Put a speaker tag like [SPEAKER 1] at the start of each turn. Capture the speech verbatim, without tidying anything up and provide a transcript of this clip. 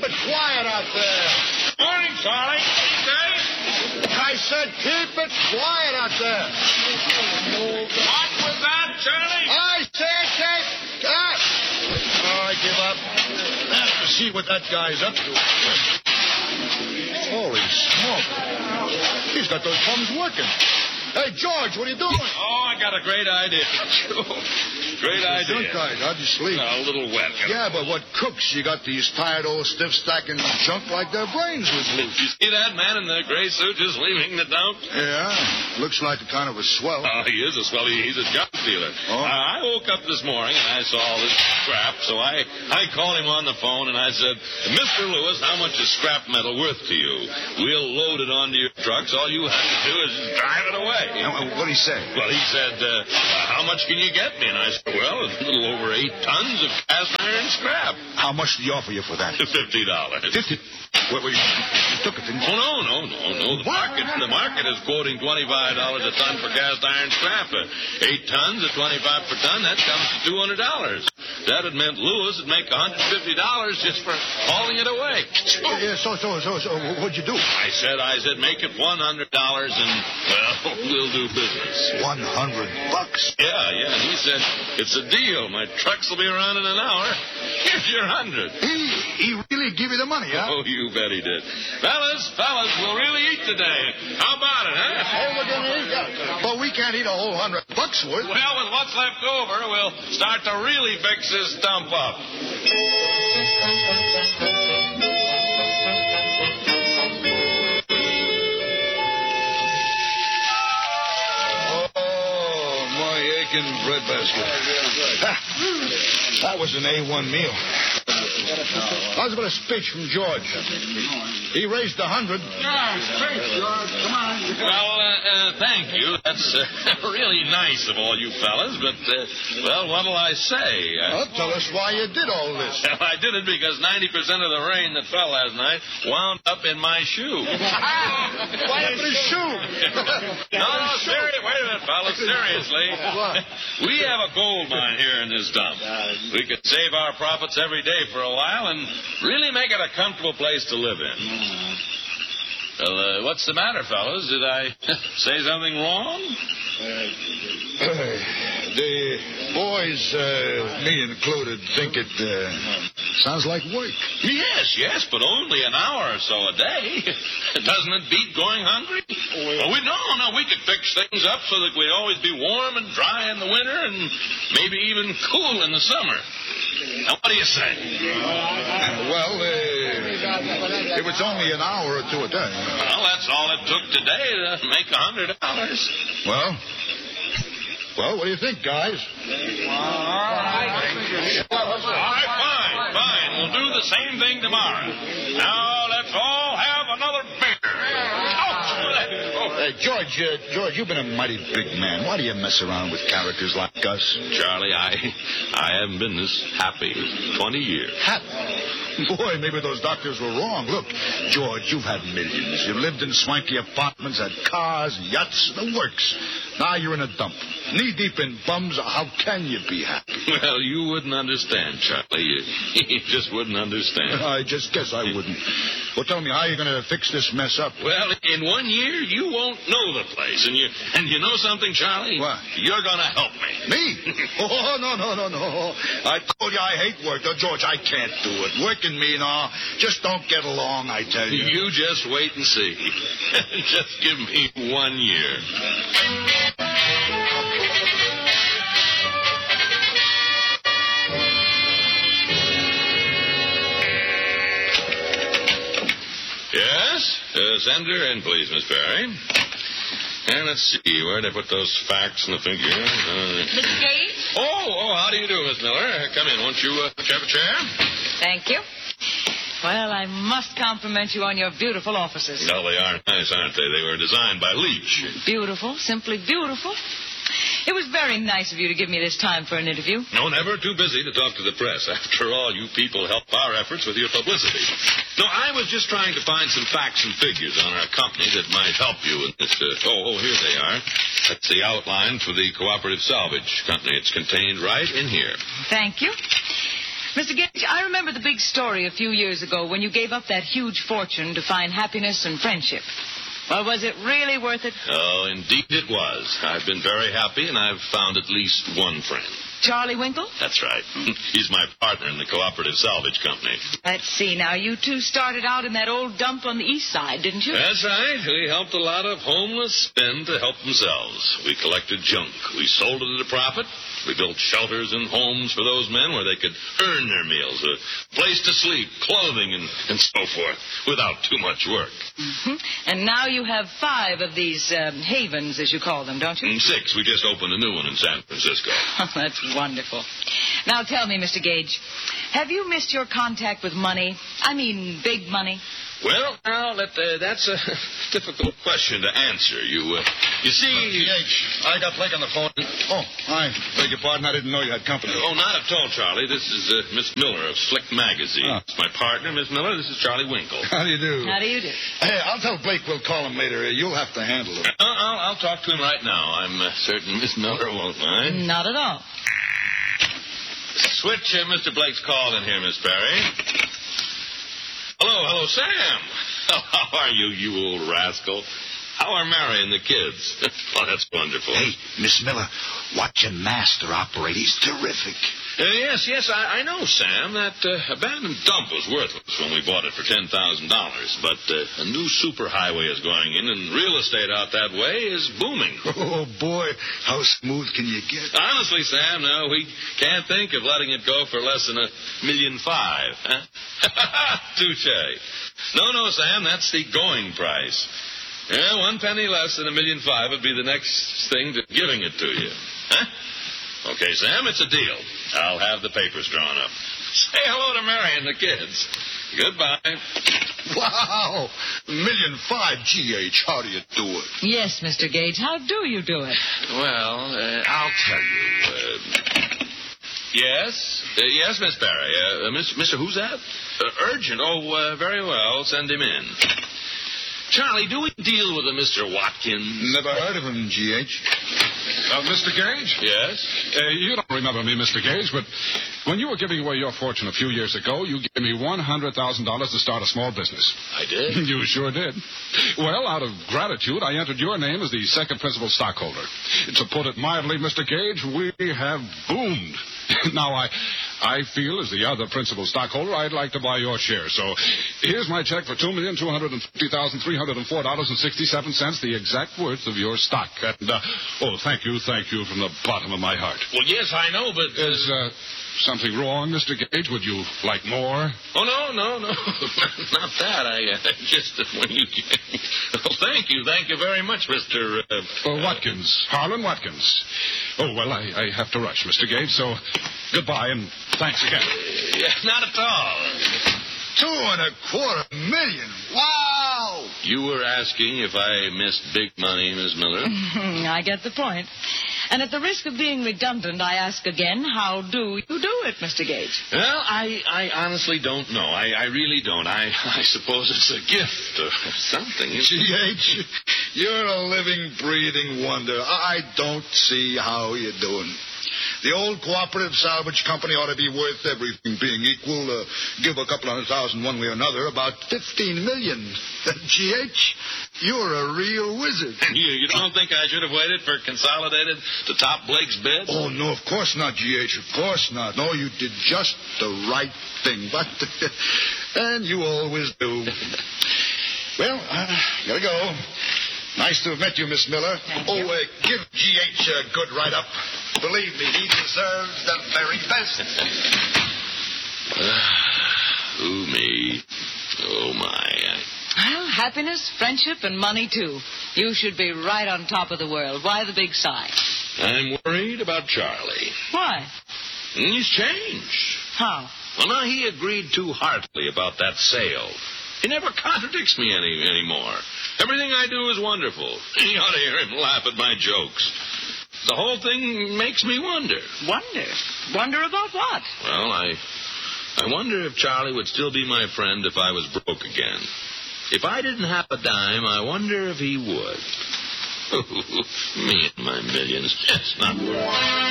[SPEAKER 1] it quiet out there.
[SPEAKER 2] Morning, Charlie.
[SPEAKER 1] I said keep it quiet out there.
[SPEAKER 2] What was that, Charlie?
[SPEAKER 1] I said keep... Ah. Oh, I give up. I have to see what that guy's up to. Holy smoke. He's got those pumps working. Hey, George, what are you doing?
[SPEAKER 2] Oh, I got a great idea. Great idea.
[SPEAKER 1] Junk guy, how'd you sleep?
[SPEAKER 2] No, a little wet.
[SPEAKER 1] Yeah, but what cooks? You got these tired old stiff-stacking junk like their brains was loose.
[SPEAKER 2] You see that man in the gray suit just leaving the dump?
[SPEAKER 1] Yeah, looks like a kind of a swell.
[SPEAKER 2] Oh, he is a swell. He, he's a junk dealer.
[SPEAKER 1] Oh?
[SPEAKER 2] Uh, I woke up this morning and I saw all this scrap, so I, I called him on the phone and I said, Mister Lewis, how much is scrap metal worth to you? We'll load it onto your trucks. All you have to do is just drive it away.
[SPEAKER 1] Now, what'd he say?
[SPEAKER 2] Well, he said, uh, how much can you get me? And I said, well, a little over eight tons of cast iron scrap.
[SPEAKER 1] How much did he offer you for that?
[SPEAKER 2] Fifty dollars.
[SPEAKER 1] Fifty? What, what, you, you took it, didn't you?
[SPEAKER 2] Oh, no, no, no, no. The market, the market is quoting twenty-five dollars a ton for cast iron scrap. Uh, eight tons at twenty-five per ton, that comes to two hundred dollars. That had meant Lewis would make one hundred fifty dollars just for hauling it away.
[SPEAKER 1] Yeah, so, so, so, so, what'd you do?
[SPEAKER 2] I said, I said, make it one hundred dollars and, well, we'll do business.
[SPEAKER 1] One hundred bucks?
[SPEAKER 2] Yeah, yeah. And he said, it's a deal. My trucks will be around in an hour. Here's your hundred.
[SPEAKER 1] He, he really give you the money, huh?
[SPEAKER 2] Oh, you bet he did. Fellas, fellas, we'll really eat today. How about it, huh?
[SPEAKER 1] Oh, we're going to eat that. But we can't eat a whole hundred bucks worth.
[SPEAKER 2] Well, with what's left over, we'll start to really fix this dump up.
[SPEAKER 1] Oh, my aching breadbasket. Ah, that was an A one meal. How's about a speech from George? He raised a hundred.
[SPEAKER 3] Yeah, speech, George. Come on.
[SPEAKER 2] Well, uh, uh, thank you. That's uh, really nice of all you fellas, but, uh, well, what'll I say? Uh,
[SPEAKER 1] Well, tell us why you did all this.
[SPEAKER 2] Well, I did it because ninety percent of the rain that fell last night wound up in my shoe.
[SPEAKER 1] Why happened to his shoe?
[SPEAKER 2] No, no, seriously, wait a minute, fellas, seriously.
[SPEAKER 1] What?
[SPEAKER 2] We have a gold mine here in this dump. We could save our profits every day for a while and really make it a comfortable place to live in. Well, uh, what's the matter, fellas? Did I say something wrong?
[SPEAKER 1] The boys, uh, me included, think it uh, sounds like work.
[SPEAKER 2] Yes, yes, but only an hour or so a day. Doesn't it beat going hungry? Oh, we, no, no, we could fix things up so that we'd always be warm and dry in the winter and maybe even cool in the summer. Now, what do you say?
[SPEAKER 1] Well, uh, if it's only an hour or two a day.
[SPEAKER 2] Well, that's all it took today to make a hundred dollars.
[SPEAKER 1] Well, well, what do you think, guys?
[SPEAKER 2] All right, fine, fine. We'll do the same thing tomorrow. Now, let's all have another beer.
[SPEAKER 1] Hey, George, uh, George, you've been a mighty big man. Why do you mess around with characters like us?
[SPEAKER 2] Charlie, I I haven't been this happy in twenty years.
[SPEAKER 1] Happy? Boy, maybe those doctors were wrong. Look, George, you've had millions. You've lived in swanky apartments, had cars, yachts, the works. Now you're in a dump, knee-deep in bums. How can you be happy?
[SPEAKER 2] Well, you wouldn't understand, Charlie. You, you just wouldn't understand.
[SPEAKER 1] I just guess I wouldn't. Well, tell me, how are you going to fix this mess up?
[SPEAKER 2] Well, in one year, you won't know the place. And you and you know something, Charlie?
[SPEAKER 1] What?
[SPEAKER 2] You're going to help me.
[SPEAKER 1] Me? Oh, no, no, no, no. I told you I hate work. Oh, George, I can't do it. Work and me, no, just don't get along, I tell you.
[SPEAKER 2] You just wait and see. Just give me one year. Yes? Uh, send her in, please, Miss Perry. And let's see, where'd I put those facts and the figures? Uh,
[SPEAKER 4] Mister Gage?
[SPEAKER 2] oh, oh, how do you do, Miss Miller? Come in. Won't you uh, have a chair?
[SPEAKER 4] Thank you. Well, I must compliment you on your beautiful offices.
[SPEAKER 2] Well, they are nice, aren't they? They were designed by Leach.
[SPEAKER 4] Beautiful, simply beautiful. It was very nice of you to give me this time for an interview.
[SPEAKER 2] No, never too busy to talk to the press. After all, you people help our efforts with your publicity. No, I was just trying to find some facts and figures on our company that might help you in this. Uh, oh, oh, here they are. That's the outline for the Cooperative Salvage Company. It's contained right in here.
[SPEAKER 4] Thank you. Mister Gage, I remember the big story a few years ago when you gave up that huge fortune to find happiness and friendship. Well, was it really worth it?
[SPEAKER 2] Oh, indeed it was. I've been very happy, and I've found at least one friend.
[SPEAKER 4] Charlie Winkle?
[SPEAKER 2] That's right. He's my partner in the Cooperative Salvage Company.
[SPEAKER 4] Let's see. Now, you two started out in that old dump on the east side, didn't you?
[SPEAKER 2] That's right. We helped a lot of homeless spend to help themselves. We collected junk. We sold it at a profit. We built shelters and homes for those men where they could earn their meals, a place to sleep, clothing, and, and so forth, without too much work.
[SPEAKER 4] Mm-hmm. And now you have five of these um, havens, as you call them, don't you?
[SPEAKER 2] And six. We just opened a new one in San Francisco.
[SPEAKER 4] That's wonderful. Now tell me, Mister Gage, have you missed your contact with money? I mean, big money.
[SPEAKER 2] Well, now, let, uh, that's a difficult question to answer. You, uh, you see...
[SPEAKER 1] Uh, G H, I got Blake on the phone. Oh, I beg your pardon. I didn't know you had company.
[SPEAKER 2] Oh, not at all, Charlie. This is uh, Miss Miller of Slick Magazine.
[SPEAKER 1] Oh.
[SPEAKER 2] It's my partner, Miss Miller. This is Charlie Winkle.
[SPEAKER 1] How do you do?
[SPEAKER 4] How do you do?
[SPEAKER 1] Hey, I'll tell Blake we'll call him later. You'll have to handle it.
[SPEAKER 2] I'll, I'll, I'll talk to him right now. I'm uh, certain Miss Miller won't mind.
[SPEAKER 4] Not at all.
[SPEAKER 2] Switch uh, Mister Blake's call in here, Miss Barry. Hello, hello, Sam. How are you, you old rascal? How are Mary and the kids? Oh, that's wonderful.
[SPEAKER 1] Hey, Miss Miller, watch your master operate. He's terrific.
[SPEAKER 2] Uh, yes, yes, I, I know, Sam. That uh, abandoned dump was worthless when we bought it for ten thousand dollars. But uh, a new superhighway is going in, and real estate out that way is booming.
[SPEAKER 1] Oh, boy, how smooth can you get?
[SPEAKER 2] Honestly, Sam, no, we can't think of letting it go for less than a million five. Huh? Touche. No, no, Sam, that's the going price. Yeah, one penny less than a million five would be the next thing to giving it to you. Huh? Okay, Sam, it's a deal. I'll have the papers drawn up. Say hello to Mary and the kids. Goodbye.
[SPEAKER 1] Wow, million five, G H. How do you do it?
[SPEAKER 4] Yes, Mister Gage, how do you do it?
[SPEAKER 2] Well, uh, I'll tell you. Uh, yes? Uh, yes, Miss Barry. Uh, uh, Miss, Mister Who's that? Uh, urgent. Oh, uh, very well. Send him in. Charlie, do we deal with a Mister Watkins?
[SPEAKER 1] Never heard of him, G H.
[SPEAKER 3] Uh, Mister Gage?
[SPEAKER 2] Yes?
[SPEAKER 3] Uh, you don't remember me, Mister Gage, but when you were giving away your fortune a few years ago, you gave me one hundred thousand dollars to start a small business.
[SPEAKER 2] I did?
[SPEAKER 3] You sure did. Well, out of gratitude, I entered your name as the second principal stockholder. To put it mildly, Mister Gage, we have boomed. Now, I I feel, as the other principal stockholder, I'd like to buy your share. So here's my check for two million two hundred fifty thousand three hundred four dollars and sixty-seven cents, the exact worth of your stock. And, uh, oh, thank you, thank you from the bottom of my heart.
[SPEAKER 2] Well, yes, I know, but... Uh...
[SPEAKER 3] Is uh, something wrong, Mister Gage? Would you like more?
[SPEAKER 2] Oh, no, no, no. Not that. I uh, just, uh, when you... Well, thank you. Thank you very much, Mister Uh,
[SPEAKER 3] uh, Watkins. Harlan Watkins. Oh, well, I, I have to rush, Mister Gage, so goodbye and thanks again.
[SPEAKER 2] Uh, yeah, not at all.
[SPEAKER 1] Two and a quarter million. Wow!
[SPEAKER 2] You were asking if I missed big money, Miss Miller?
[SPEAKER 4] I get the point. And at the risk of being redundant, I ask again, how do you do it, Mister Gage?
[SPEAKER 2] Well, I, I honestly don't know. I, I really don't. I, I suppose it's a gift or something.
[SPEAKER 1] G H, you're a living, breathing wonder. I don't see how you're doing. The old Cooperative Salvage Company ought to be worth, everything being equal, uh, give a couple hundred thousand one way or another, about fifteen million. G H, you're a real wizard.
[SPEAKER 2] You, you don't think I should have waited for Consolidated to top Blake's bid?
[SPEAKER 1] Oh, no, of course not, G H, of course not. No, you did just the right thing, but, and you always do. Well, uh, gotta go. Nice to have met you, Miss Miller.
[SPEAKER 4] Thank
[SPEAKER 1] oh,
[SPEAKER 4] you.
[SPEAKER 1] Uh, give G H a good write-up. Believe me, he deserves the very best.
[SPEAKER 2] Ooh, me. Oh, my.
[SPEAKER 4] Well, happiness, friendship, and money, too. You should be right on top of the world. Why the big sigh?
[SPEAKER 2] I'm worried about Charlie.
[SPEAKER 4] Why?
[SPEAKER 2] He's changed.
[SPEAKER 4] How?
[SPEAKER 2] Well, now, he agreed too heartily about that sale. He never contradicts me any anymore. Everything I do is wonderful. You ought to hear him laugh at my jokes. The whole thing makes me wonder.
[SPEAKER 4] Wonder? Wonder about what?
[SPEAKER 2] Well, I I wonder if Charlie would still be my friend if I was broke again. If I didn't have a dime, I wonder if he would. Me and my millions. It's not worth it.